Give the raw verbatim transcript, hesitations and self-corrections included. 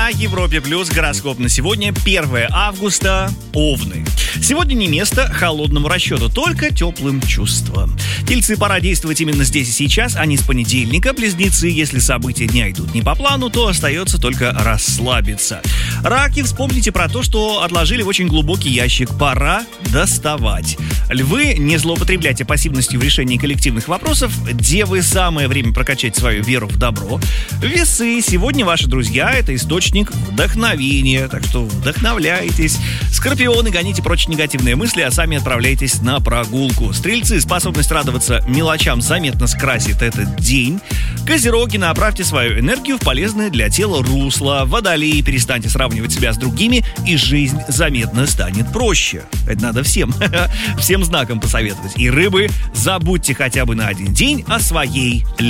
На Европе Плюс гороскоп на сегодня первое августа. Овны. Сегодня не место холодному расчету, только теплым чувствам. Тельцы, пора действовать именно здесь и сейчас, а не с понедельника. Близнецы, если события дня идут не по плану, то остается только расслабиться. Раки, вспомните про то, что отложили в очень глубокий ящик. Пора доставать. Львы, не злоупотребляйте пассивностью в решении коллективных вопросов. Девы, самое время прокачать свою веру в добро. Весы, сегодня ваши друзья — это источник вдохновения, так что вдохновляйтесь. Скорпионы, гоните прочь негативные мысли, а сами отправляйтесь на прогулку. Стрельцы, способность радоваться мелочам заметно скрасит этот день. Козероги, направьте свою энергию в полезное для тела русло. Водолеи, перестаньте сравнивать себя с другими, и жизнь заметно станет проще. Это надо всем, всем знаком посоветовать. И рыбы, забудьте хотя бы на один день о своей